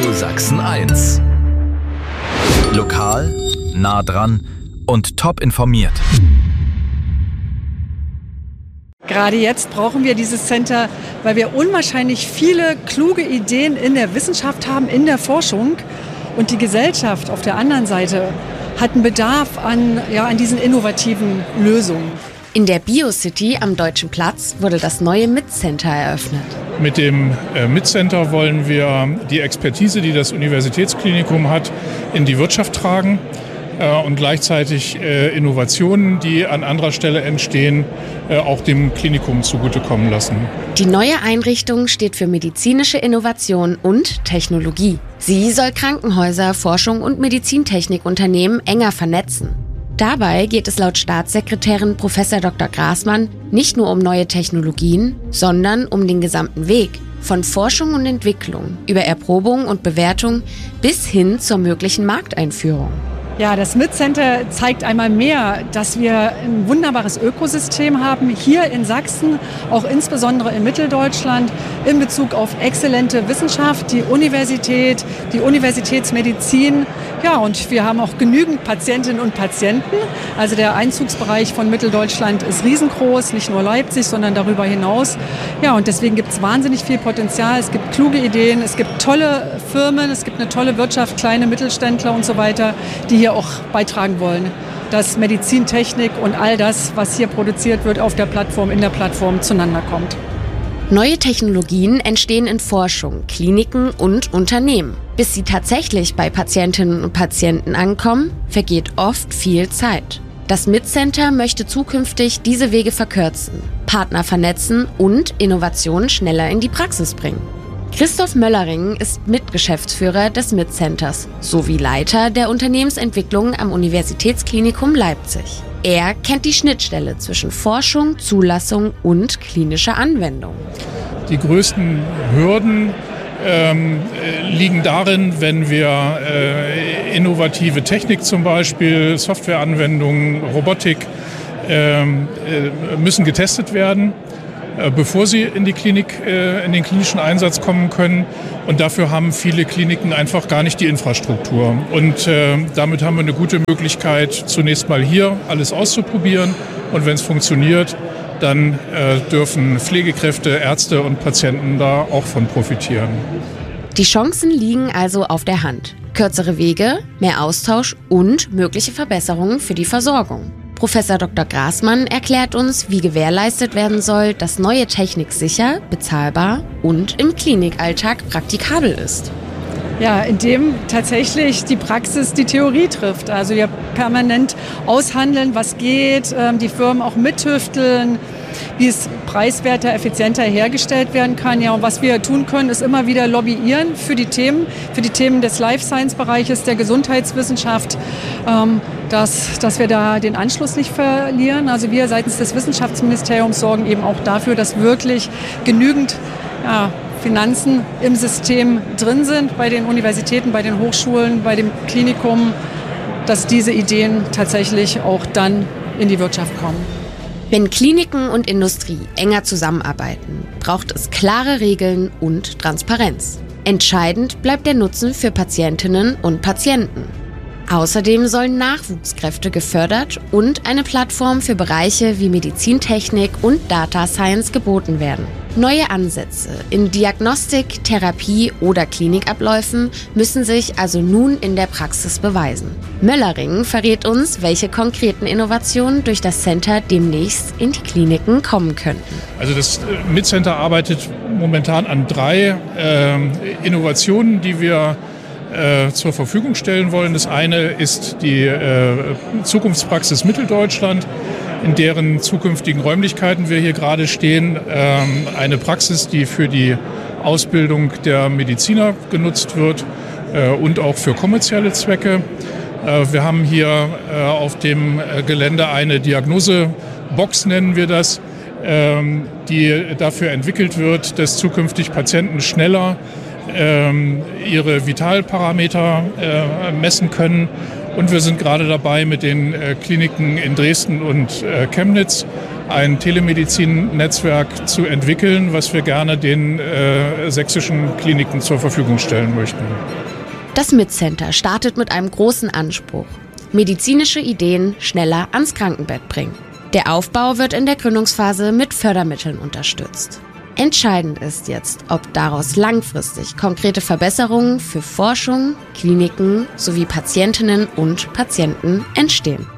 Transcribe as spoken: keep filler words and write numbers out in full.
Radio Sachsen eins. Lokal, nah dran und top informiert. Gerade jetzt brauchen wir dieses Center, weil wir unwahrscheinlich viele kluge Ideen in der Wissenschaft haben, in der Forschung. Und die Gesellschaft auf der anderen Seite hat einen Bedarf an, ja, an diesen innovativen Lösungen. In der Biocity am Deutschen Platz wurde das neue M I T-Center eröffnet. Mit dem äh, M I T-Center wollen wir die Expertise, die das Universitätsklinikum hat, in die Wirtschaft tragen äh, und gleichzeitig äh, Innovationen, die an anderer Stelle entstehen, äh, auch dem Klinikum zugutekommen lassen. Die neue Einrichtung steht für medizinische Innovation und Technologie. Sie soll Krankenhäuser, Forschung und Medizintechnikunternehmen enger vernetzen. Dabei geht es laut Staatssekretärin Professor Doktor Graßmann nicht nur um neue Technologien, sondern um den gesamten Weg von Forschung und Entwicklung über Erprobung und Bewertung bis hin zur möglichen Markteinführung. Ja, das M I T-Center zeigt einmal mehr, dass wir ein wunderbares Ökosystem haben, hier in Sachsen, auch insbesondere in Mitteldeutschland, in Bezug auf exzellente Wissenschaft, die Universität, die Universitätsmedizin. Ja, und wir haben auch genügend Patientinnen und Patienten. Also der Einzugsbereich von Mitteldeutschland ist riesengroß, nicht nur Leipzig, sondern darüber hinaus. Ja, und deswegen gibt es wahnsinnig viel Potenzial. Es gibt kluge Ideen, es gibt tolle Firmen, es gibt eine tolle Wirtschaft, kleine Mittelständler und so weiter, die hier auch beitragen wollen, dass Medizintechnik und all das, was hier produziert wird, auf der Plattform, in der Plattform zueinander kommt. Neue Technologien entstehen in Forschung, Kliniken und Unternehmen. Bis sie tatsächlich bei Patientinnen und Patienten ankommen, vergeht oft viel Zeit. Das M I T-Center möchte zukünftig diese Wege verkürzen, Partner vernetzen und Innovationen schneller in die Praxis bringen. Christoph Möllering ist Mitgeschäftsführer des M I T-Centers sowie Leiter der Unternehmensentwicklung am Universitätsklinikum Leipzig. Er kennt die Schnittstelle zwischen Forschung, Zulassung und klinischer Anwendung. Die größten Hürden ähm, liegen darin, wenn wir äh, innovative Technik zum Beispiel, Softwareanwendungen, Robotik ähm, äh, müssen getestet werden, bevor sie in die Klinik, in den klinischen Einsatz kommen können. Und dafür haben viele Kliniken einfach gar nicht die Infrastruktur. Und äh, damit haben wir eine gute Möglichkeit, zunächst mal hier alles auszuprobieren. Und wenn es funktioniert, dann äh, dürfen Pflegekräfte, Ärzte und Patienten da auch von profitieren. Die Chancen liegen also auf der Hand. Kürzere Wege, mehr Austausch und mögliche Verbesserungen für die Versorgung. Professor Doktor Graßmann erklärt uns, wie gewährleistet werden soll, dass neue Technik sicher, bezahlbar und im Klinikalltag praktikabel ist. Ja, indem tatsächlich die Praxis die Theorie trifft. Also wir permanent aushandeln, was geht, die Firmen auch mithüfteln, wie es preiswerter, effizienter hergestellt werden kann. Ja, und was wir tun können, ist immer wieder lobbyieren für die Themen, für die Themen des Life-Science-Bereiches, der Gesundheitswissenschaft, ähm, dass, dass wir da den Anschluss nicht verlieren. Also wir seitens des Wissenschaftsministeriums sorgen eben auch dafür, dass wirklich genügend ja, Finanzen im System drin sind, bei den Universitäten, bei den Hochschulen, bei dem Klinikum, dass diese Ideen tatsächlich auch dann in die Wirtschaft kommen. Wenn Kliniken und Industrie enger zusammenarbeiten, braucht es klare Regeln und Transparenz. Entscheidend bleibt der Nutzen für Patientinnen und Patienten. Außerdem sollen Nachwuchskräfte gefördert und eine Plattform für Bereiche wie Medizintechnik und Data Science geboten werden. Neue Ansätze in Diagnostik, Therapie oder Klinikabläufen müssen sich also nun in der Praxis beweisen. Möllering verrät uns, welche konkreten Innovationen durch das Center demnächst in die Kliniken kommen könnten. Also das M I T-Center arbeitet momentan an drei äh, Innovationen, die wir äh, zur Verfügung stellen wollen. Das eine ist die äh, Zukunftspraxis Mitteldeutschland, in deren zukünftigen Räumlichkeiten wir hier gerade stehen. Ähm, eine Praxis, die für die Ausbildung der Mediziner genutzt wird äh, und auch für kommerzielle Zwecke. Äh, wir haben hier äh, auf dem Gelände eine Diagnosebox, nennen wir das, ähm, die dafür entwickelt wird, dass zukünftig Patienten schneller ähm, ihre Vitalparameter äh, messen können. Und wir sind gerade dabei, mit den äh, Kliniken in Dresden und äh, Chemnitz ein Telemedizin-Netzwerk zu entwickeln, was wir gerne den äh, sächsischen Kliniken zur Verfügung stellen möchten. Das MID-Center startet mit einem großen Anspruch: medizinische Ideen schneller ans Krankenbett bringen. Der Aufbau wird in der Gründungsphase mit Fördermitteln unterstützt. Entscheidend ist jetzt, ob daraus langfristig konkrete Verbesserungen für Forschung, Kliniken sowie Patientinnen und Patienten entstehen.